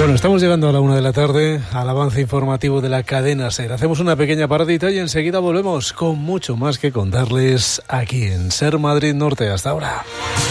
Bueno, estamos llegando a la 1 de la tarde, al avance informativo de la cadena SER. Hacemos una pequeña paradita y enseguida volvemos con mucho más que contarles aquí en SER Madrid Norte. Hasta ahora.